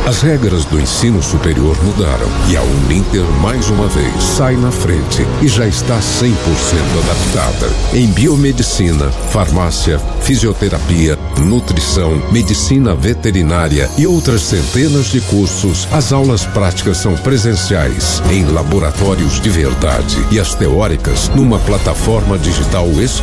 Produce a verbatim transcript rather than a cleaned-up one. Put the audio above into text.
As regras do ensino superior mudaram e a Uninter, mais uma vez, sai na frente e já está cem por cento adaptada. Em biomedicina, farmácia, fisioterapia, nutrição, medicina veterinária e outras centenas de cursos, as aulas práticas são presenciais, em laboratórios de verdade, e as teóricas numa plataforma digital exclusiva